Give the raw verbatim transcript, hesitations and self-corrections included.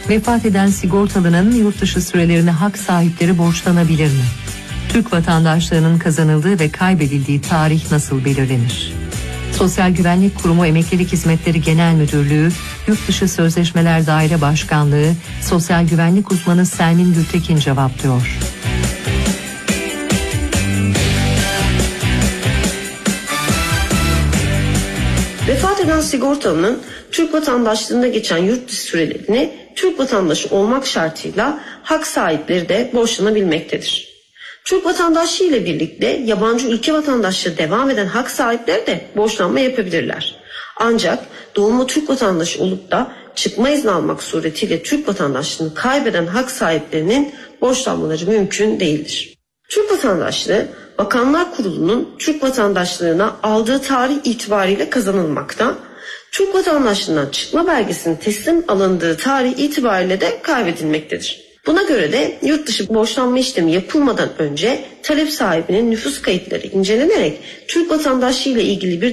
Vefat eden sigortalının yurt dışı sürelerine hak sahipleri borçlanabilir mi? Türk vatandaşlığının kazanıldığı ve kaybedildiği tarih nasıl belirlenir? Sosyal Güvenlik Kurumu Emeklilik Hizmetleri Genel Müdürlüğü, Yurtdışı Sözleşmeler Daire Başkanlığı, Sosyal Güvenlik Uzmanı Selmin Gültekin cevaplıyor. Vefat eden sigortalının Türk vatandaşlığında geçen yurt dışı sürelerini Türk vatandaşı olmak şartıyla hak sahipleri de borçlanabilmektedir. Türk vatandaşlığı ile birlikte yabancı ülke vatandaşlığı devam eden hak sahipleri de borçlanma yapabilirler. Ancak doğumu Türk vatandaşı olup da çıkma izni almak suretiyle Türk vatandaşlığını kaybeden hak sahiplerinin borçlanmaları mümkün değildir. Türk vatandaşlığı Bakanlar Kurulu'nun Türk vatandaşlığına aldığı tarih itibariyle kazanılmakta. Türk vatandaşlığından çıkma belgesinin teslim alındığı tarih itibariyle de kaybedilmektedir. Buna göre de yurt dışı borçlanma işlemi yapılmadan önce talep sahibinin nüfus kayıtları incelenerek Türk vatandaşlığı ile ilgili bir